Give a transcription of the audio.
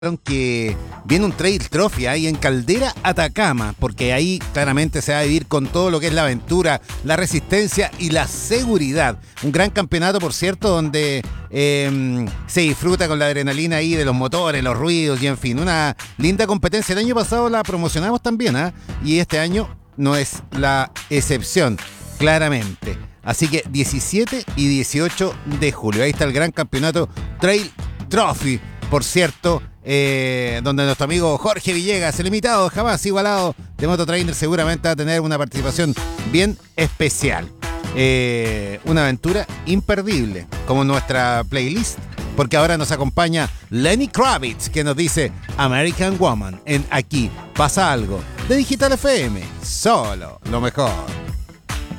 que viene un Trail Trophy ahí en Caldera, Atacama, porque ahí claramente se va a vivir con todo lo que es la aventura, la resistencia y la seguridad. Un gran campeonato, por cierto, donde se disfruta con la adrenalina ahí de los motores, los ruidos y en fin, una linda competencia. El año pasado la promocionamos también, y este año no es la excepción, claramente. Así que 17 y 18 de julio, ahí está el gran campeonato Trail Trophy, por cierto, donde nuestro amigo Jorge Villegas, el invitado jamás igualado de Mototrainer, seguramente va a tener una participación bien especial. Una aventura imperdible, como nuestra playlist, porque ahora nos acompaña Lenny Kravitz, que nos dice American Woman en Aquí Pasa Algo, de Digital FM, solo lo mejor.